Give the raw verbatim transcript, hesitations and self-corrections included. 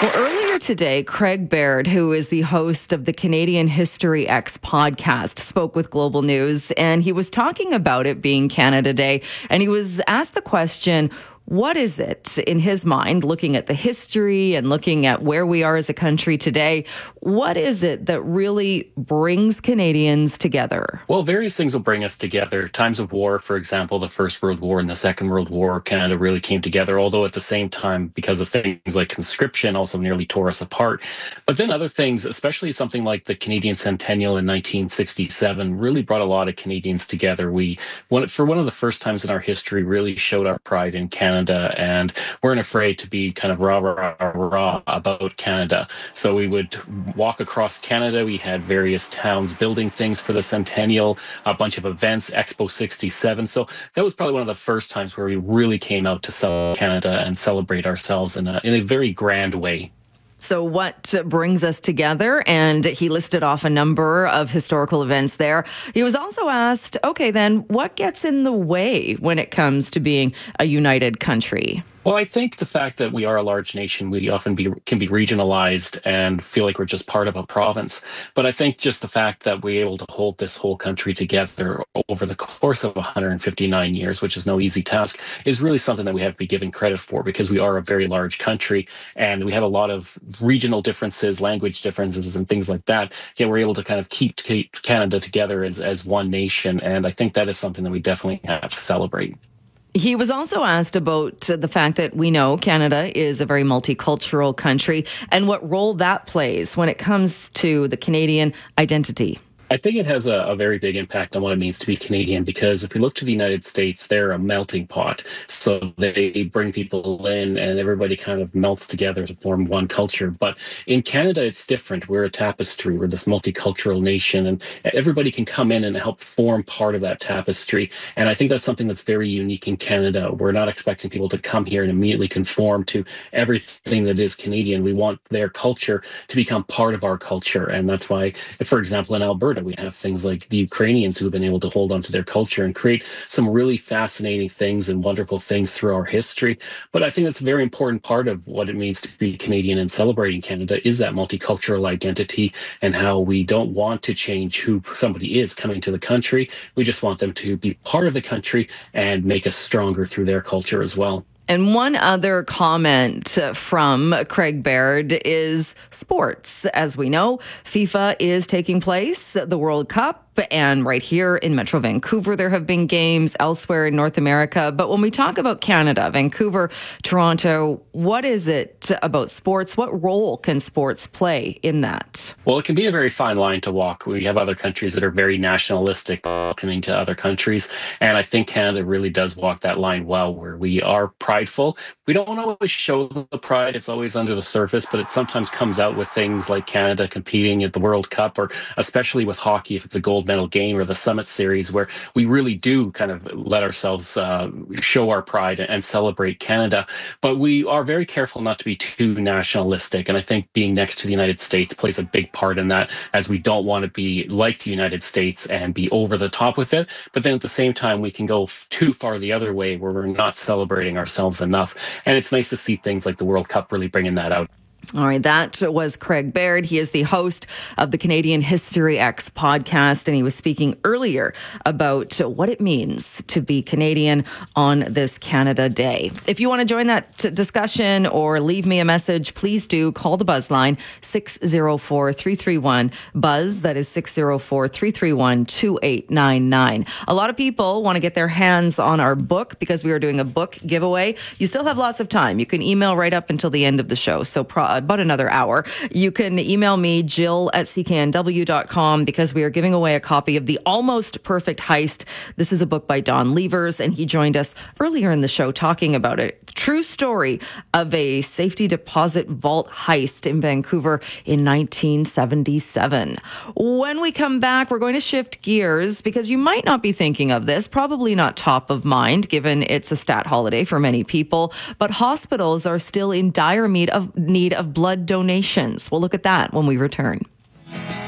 Well, earlier today, Craig Baird, who is the host of the Canadian History X podcast, spoke with Global News, and he was talking about it being Canada Day, and he was asked the question, what is it, in his mind, looking at the history and looking at where we are as a country today, what is it that really brings Canadians together? Well, various things will bring us together. Times of war, for example, the First World War and the Second World War, Canada really came together, although at the same time, because of things like conscription, also nearly tore us apart. But then other things, especially something like the Canadian Centennial in nineteen sixty-seven, really brought a lot of Canadians together. We, one, for one of the first times in our history, really showed our pride in Canada. Canada, and weren't afraid to be kind of rah, rah, rah, rah about Canada. So we would walk across Canada. We had various towns building things for the Centennial, a bunch of events, Expo sixty-seven. So that was probably one of the first times where we really came out to celebrate Canada and celebrate ourselves in a, in a very grand way. So what brings us together? And he listed off a number of historical events there. He was also asked, okay, then what gets in the way when it comes to being a united country? Well, I think the fact that we are a large nation, we often be, can be regionalized and feel like we're just part of a province. But I think just the fact that we're able to hold this whole country together over the course of one hundred fifty-nine years, which is no easy task, is really something that we have to be given credit for, because we are a very large country and we have a lot of regional differences, language differences and things like that. Yet we're able to kind of keep, keep Canada together as, as one nation. And I think that is something that we definitely have to celebrate. He was also asked about the fact that we know Canada is a very multicultural country and what role that plays when it comes to the Canadian identity. I think it has a, a very big impact on what it means to be Canadian, because if we look to the United States, they're a melting pot. So they bring people in and everybody kind of melts together to form one culture. But in Canada, it's different. We're a tapestry. We're this multicultural nation, and everybody can come in and help form part of that tapestry. And I think that's something that's very unique in Canada. We're not expecting people to come here and immediately conform to everything that is Canadian. We want their culture to become part of our culture. And that's why, for example, in Alberta, we have things like the Ukrainians who have been able to hold on to their culture and create some really fascinating things and wonderful things through our history. But I think that's a very important part of what it means to be Canadian and celebrating Canada is that multicultural identity, and how we don't want to change who somebody is coming to the country. We just want them to be part of the country and make us stronger through their culture as well. And one other comment from Craig Baird is sports. As we know, FIFA is taking place, the World Cup, and right here in Metro Vancouver, there have been games elsewhere in North America. But when we talk about Canada, Vancouver, Toronto, what is it about sports? What role can sports play in that? Well, it can be a very fine line to walk. We have other countries that are very nationalistic, welcoming to other countries. And I think Canada really does walk that line well, where we are prideful. We don't always show the pride. It's always under the surface, but it sometimes comes out with things like Canada competing at the World Cup, or especially with hockey, if it's a gold medal game, or the Summit Series, where we really do kind of let ourselves uh, show our pride and celebrate Canada. But we are very careful not to be too nationalistic. And I think being next to the United States plays a big part in that, as we don't want to be like the United States and be over the top with it. But then at the same time, we can go too far the other way, where we're not celebrating ourselves enough. And it's nice to see things like the World Cup really bringing that out. All right, that was Craig Baird. He is the host of the Canadian History X podcast, and he was speaking earlier about what it means to be Canadian on this Canada Day. If you want to join that t- discussion or leave me a message, please do call the Buzz line, six oh four, three three one, BUZZ. That is six oh four, three three one, two eight nine nine. A lot of people want to get their hands on our book because we are doing a book giveaway. You still have lots of time. You can email right up until the end of the show, so pro- about another hour. You can email me, Jill at c k n w dot com, because we are giving away a copy of The Almost Perfect Heist. This is a book by Don Levers, and he joined us earlier in the show talking about it. True story of a safety deposit vault heist in Vancouver in nineteen seventy-seven. When we come back, we're going to shift gears because you might not be thinking of this, probably not top of mind given it's a stat holiday for many people, but hospitals are still in dire need of need of blood donations. We'll look at that when we return.